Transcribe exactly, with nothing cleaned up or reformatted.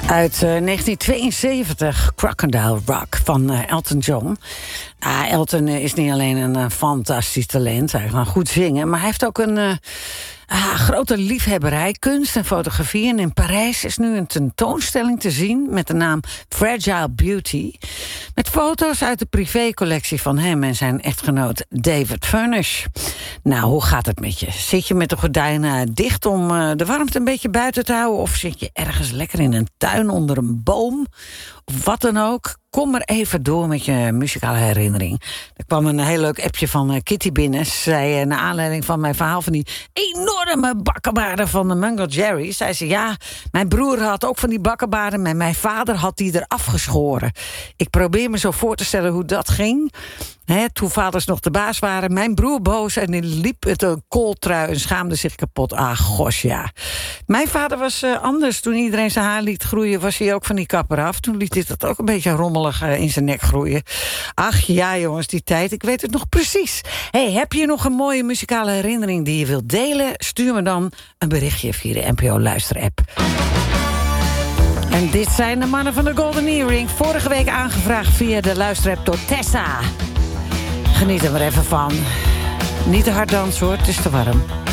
Uit uh, negentien tweeënzeventig, Crocodile Rock van uh, Elton John. Ah, Elton uh, is niet alleen een uh, fantastisch talent, hij kan goed zingen, maar hij heeft ook een uh, ah, grote liefhebberij, kunst en fotografie. En in Parijs is nu een tentoonstelling te zien met de naam Fragile Beauty, met foto's uit de privécollectie van hem en zijn echtgenoot David Furnish. Nou, hoe gaat het met je? Zit je met de gordijnen dicht om uh, de warmte een beetje buiten te houden? Of zit je ergens lekker in een tuin onder een boom? Of wat dan ook? Kom er even door met je muzikale herinnering. Er kwam een heel leuk appje van uh, Kitty binnen. Ze zei, uh, naar aanleiding van mijn verhaal van die enorme bakkenbaarden van de Mungo Jerry, zei ze, ja, mijn broer had ook van die bakkenbaarden, maar mijn vader had die er afgeschoren. Ik probeer me zo voor te stellen hoe dat ging. He, toen vaders nog de baas waren. Mijn broer boos en die liep met een kooltrui en schaamde zich kapot. Ah, gos, ja. Mijn vader was uh, anders. Toen iedereen zijn haar liet groeien, was hij ook van die kapper af. Toen liet hij dat ook een beetje rommelig uh, in zijn nek groeien. Ach ja, jongens, die tijd. Ik weet het nog precies. Hey, heb je nog een mooie muzikale herinnering die je wilt delen? Stuur me dan een berichtje via de N P O-luisterapp. En dit zijn de mannen van de Golden Earring. Vorige week aangevraagd via de luisterapp door Tessa. Geniet er maar even van. Niet te hard dansen hoor, het is te warm.